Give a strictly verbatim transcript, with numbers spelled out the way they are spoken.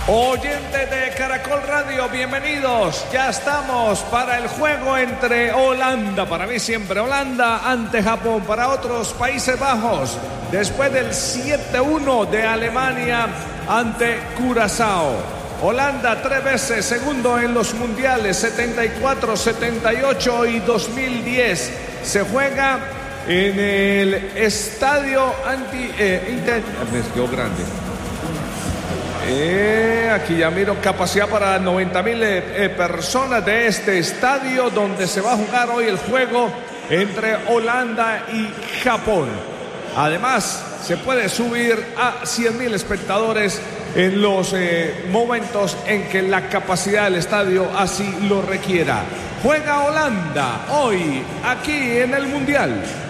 Oyentes de Caracol Radio, bienvenidos. Ya estamos para el juego entre Holanda, para mí siempre Holanda, ante Japón, para otros Países Bajos, después del siete uno de Alemania ante Curazao. Holanda tres veces segundo en los mundiales, setenta y cuatro, setenta y ocho y dos mil diez. Se juega en el estadio anti... Eh, inter... Me quedó grande. Eh, aquí ya miro capacidad para noventa mil eh, personas de este estadio donde se va a jugar hoy el juego entre Holanda y Japón. Además, se puede subir a cien mil espectadores en los eh, momentos en que la capacidad del estadio así lo requiera. Juega Holanda hoy aquí en el Mundial.